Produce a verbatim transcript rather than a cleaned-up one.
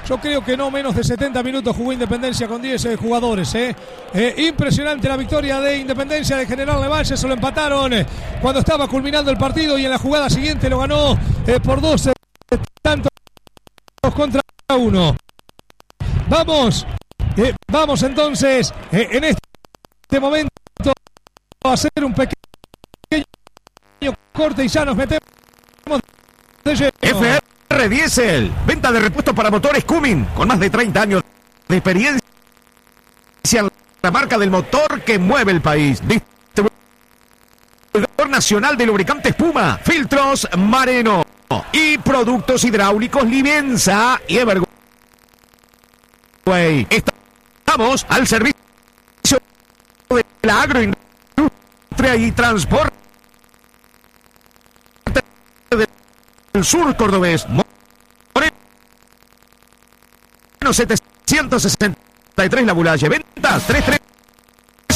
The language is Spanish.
Yo creo que no menos de setenta minutos jugó Independencia con diez eh, jugadores. Eh. Eh, impresionante la victoria de Independencia de General Lavalle. Se lo empataron eh, cuando estaba culminando el partido y en la jugada siguiente lo ganó eh, por dos eh, tantos contra uno. Vamos, eh, vamos entonces eh, en este momento a hacer un pequeño corte y ya nos metemos de lleno. F R Diesel, venta de repuestos para motores Cummins, con más de treinta años de experiencia en la marca del motor que mueve el país. Distribuidor nacional de lubricantes Puma, filtros Mareno y productos hidráulicos Livenza y Everway. Estamos al servicio de la agroindustria y transporte del sur cordobés. Moreno setecientos sesenta y tres La Bulaye. Ventas tres tres